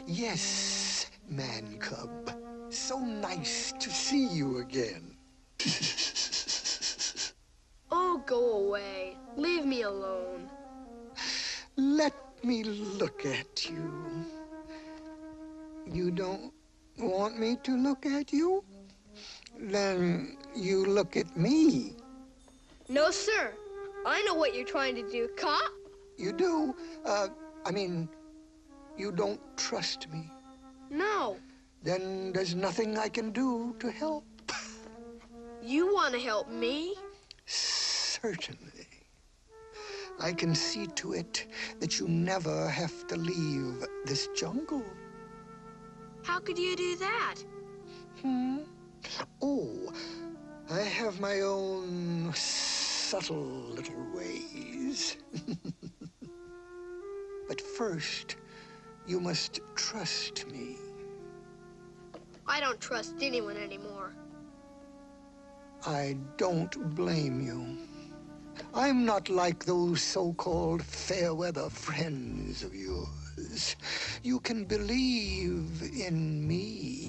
Yes, man cub. So nice to see you again. Oh, go away. Leave me alone. Let me look at you. You don't want me to look at you? Then you look at me. No, sir. I know what you're trying to do, cop. You do? You don't trust me. No. Then there's nothing I can do to help. You want to help me? Certainly. I can see to it that you never have to leave this jungle. How could you do that? Oh, I have my own subtle little ways. But first, you must trust me. I don't trust anyone anymore. I don't blame you. I'm not like those so-called fair-weather friends of yours. You can believe in me.